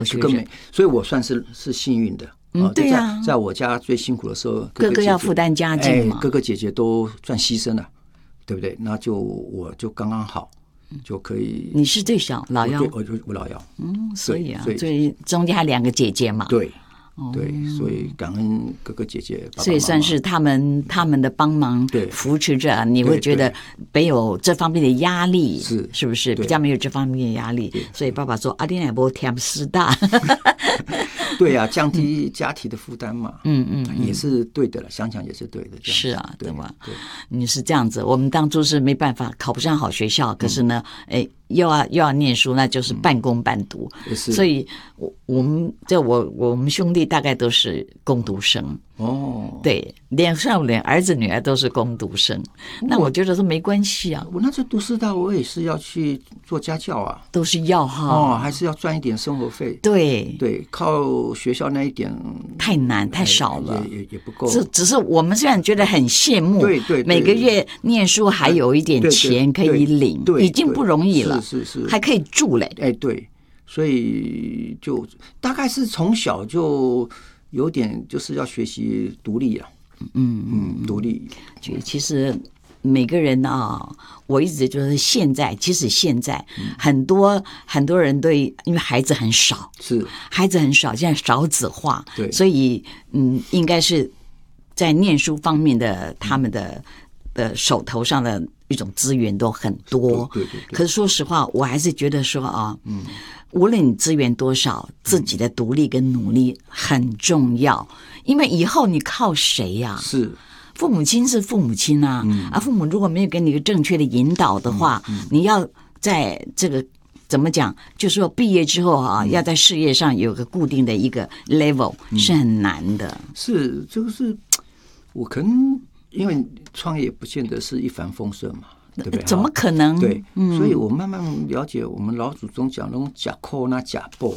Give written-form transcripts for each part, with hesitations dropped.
学生， 所以我算是幸运的。 对啊， 在我家最辛苦的时候， 哥哥要负担家计嘛， 哥哥姐姐都算牺牲了，对不对？那我就刚刚好，就可以。 你是最小，老幺， 我老幺， 所以所以中间还2个姐姐嘛， 对。对，所以感恩哥哥姐姐，爸爸妈妈， 所以算是他们的帮忙扶持着，你会觉得没有这方面的压力，是不是比较没有这方面的压力？所以爸爸说：“阿弟奶波添师大。” 对呀，降低家庭的负担嘛，也是对的了，想想也是对的。 是啊，对吧？你是这样子，我们当初是没办法考不上好学校，可是呢，又要念书，那就是半工半读，所以我们兄弟大概都是工读生。对，连儿子女儿都是工读生，那我觉得说没关系啊。 我那时候读师大，我也是要去做家教啊， 都是要哈， 还是要赚一点生活费。 对， 靠学校那一点太难太少了， 也不够。 只是我们虽然觉得很羡慕， 对， 每个月念书还有一点钱可以领，已经不容易了， 是， 还可以住嘞。 对，所以就大概是从小就有点就是要学习独立了，独立。 其实每个人啊，我一直就是即使现在很多人因为孩子很少，现在少子化， 对， 所以应该是在念书方面的他们的手头上的一种资源都很多， 对。 可是说实话，我还是觉得说啊，无论你资源多少，自己的独立跟努力很重要，因为以后你靠谁呀？ 是。 父母亲是父母亲啊，父母如果没有给你一个正确的引导的话，你要在这个怎么讲，就是说毕业之后啊，要在事业上有个固定的一个 level 是很难的。 是，这个是我可能因为创业不见得是一帆风顺嘛，对不对？ 怎么可能？ 对，所以我慢慢了解我们老祖宗讲那种假扣那假报，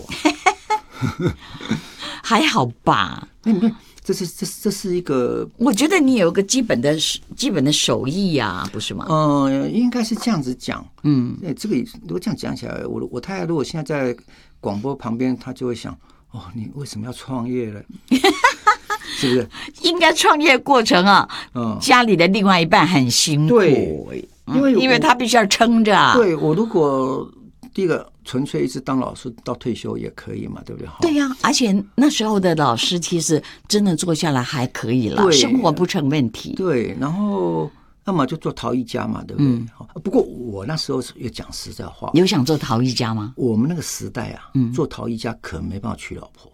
还好吧？ 这是一个， 我觉得你有一个基本的手艺啊，不是吗？ 应该是这样子讲。这个如果这样讲起来，我太太如果现在在广播旁边，她就会想：你为什么要创业了？是不是？ 应该创业过程啊，家里的另外一半很辛苦， 对， 因为他必须要撑着啊。 对，我如果第一个纯粹一直当老师到退休也可以嘛，对不对？ 对呀，而且那时候的老师其实真的做下来还可以了，生活不成问题。 对，然后要么就做陶艺家嘛，对不对？不过我那时候也讲实在话， 有想做陶艺家吗？ 我们那个时代啊，做陶艺家可能没办法娶老婆，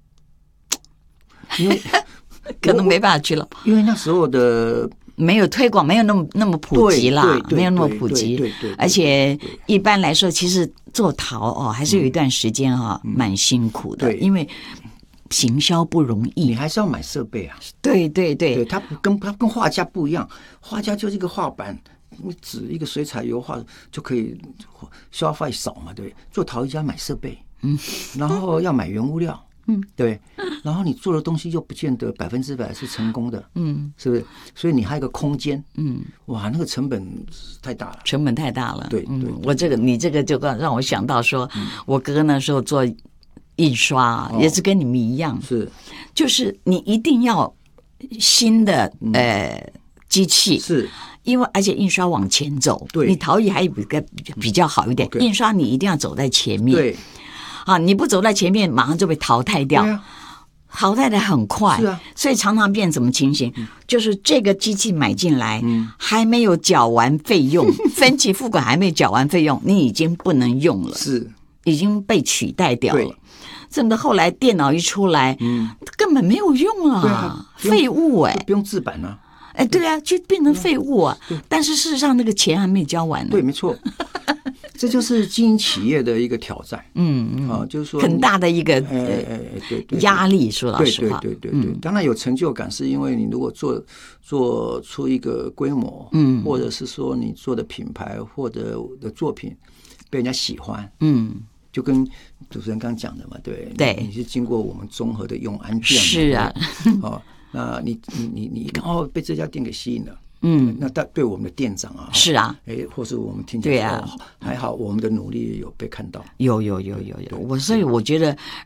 因为可能没办法娶老婆， 因为那时候的。 没有推广，没有那么普及啦，没有那么普及。 对， 而且一般来说，其实做陶还是有一段时间蛮辛苦的，因为行销不容易， 你还是要买设备啊。 对， 它跟画家不一样，画家就是一个画板，你纸一个水彩油画就可以，消费少嘛，对不对？做陶艺家买设备，然后要买原物料。对，然后你做的东西又不见得100%是成功的，是不是？所以你还有一个空间，哇，那个成本太大了， 成本太大了。 对， 你这个就让我想到说，我哥哥那时候做印刷也是跟你们一样，就是你一定要新的机器， 是因为而且印刷往前走， 对， 你陶艺还比较好一点，印刷你一定要走在前面， 对。 你不走在前面，马上就被淘汰掉，淘汰的很快， 是啊， 所以常常变什么情形？就是这个机器买进来，还没有缴完费用，分期付款还没有缴完费用，你已经不能用了， 是已经被取代掉了。真的，后来电脑一出来，根本没有用了，废物不用制版啊。 对啊，就变成废物啊！但是事实上，那个钱还没交完呢。 对，没错，这就是经营企业的一个挑战。就是说很大的一个压力。说老实话， 对，当然有成就感，是因为你如果做出一个规模，或者是说你做的品牌或者的作品被人家喜欢，就跟主持人刚讲的嘛，对，你是经过我们综合的永安店， 是啊， 那你刚好被这家店给吸引了，那对我们的店长啊， 是啊， 或是我们听起来还好，我们的努力有被看到， 有，所以我觉得